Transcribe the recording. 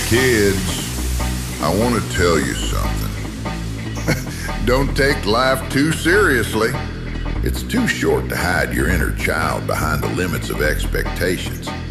Kids, I want to tell you something. Don't take life too seriously. It's too short to hide your inner child behind the limits of expectations.